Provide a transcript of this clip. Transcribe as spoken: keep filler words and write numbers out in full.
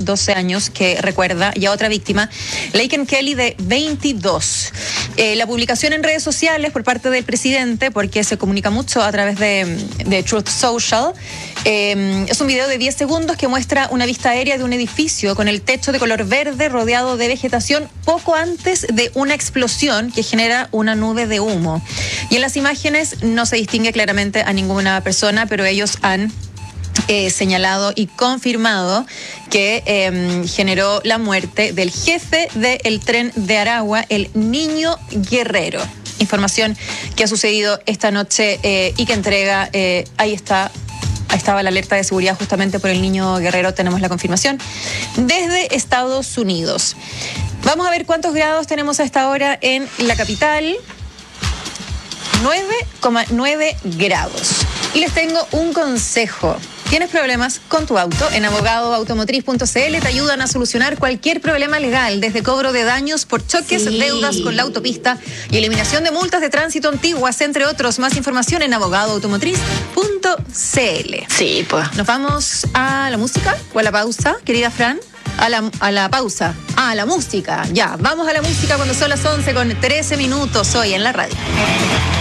doce años, que recuerda, y a otra víctima, Laken Kelly, de veintidós. Eh, la publicación en redes sociales por parte del presidente, porque se comunica mucho a través de, de Truth Social, eh, es un video de diez segundos que muestra una vista aérea de un edificio con el techo de color verde rodeado de vegetación poco antes de una explosión que genera una nube de humo. Y en las imágenes no se distingue claramente a ninguna persona, pero ellos han Eh, señalado y confirmado que eh, generó la muerte del jefe del tren de Aragua, el Niño Guerrero. Información que ha sucedido esta noche eh, y que entrega, eh, ahí está, ahí estaba la alerta de seguridad justamente por el Niño Guerrero, tenemos la confirmación, desde Estados Unidos. Vamos a ver cuántos grados tenemos a esta hora en la capital. nueve coma nueve grados. Y les tengo un consejo. ¿Tienes problemas con tu auto? En abogado automotriz punto c l te ayudan a solucionar cualquier problema legal, desde cobro de daños por choques, sí. deudas con la autopista y eliminación de multas de tránsito antiguas, entre otros. Más información en abogado automotriz punto c l. Sí, pues. ¿Nos vamos a la música o a la pausa, querida Fran? A la, a la pausa. Ah, a la música. Ya, vamos a la música cuando son las once con trece minutos hoy en la radio.